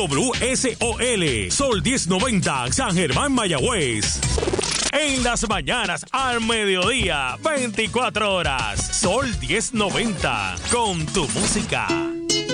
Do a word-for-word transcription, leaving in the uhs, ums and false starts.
W S O L, Sol diez noventa, San Germán, Mayagüez. En las mañanas al mediodía, veinticuatro horas, Sol diez noventa, con tu música.